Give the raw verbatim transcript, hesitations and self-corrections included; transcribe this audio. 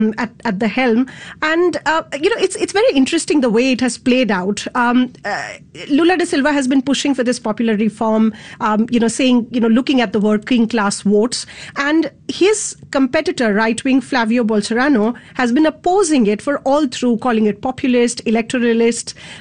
At, at the helm. And, uh, you know, it's it's very interesting the way it has played out. Um, uh, Lula da Silva has been pushing for this popular reform, um, you know, saying, you know, looking at the working class votes. And his competitor, right-wing Flavio Bolsonaro, has been opposing it for all through, calling it populist, electoralist.